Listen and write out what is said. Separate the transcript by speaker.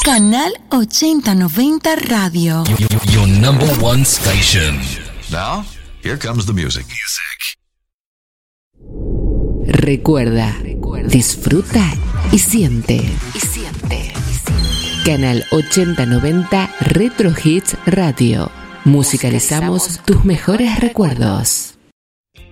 Speaker 1: Canal 8090 Radio.
Speaker 2: Your number one station.
Speaker 3: Now, here comes the music.
Speaker 4: Recuerda, disfruta y siente. Canal 8090 Retro Hits Radio. Musicalizamos tus mejores recuerdos.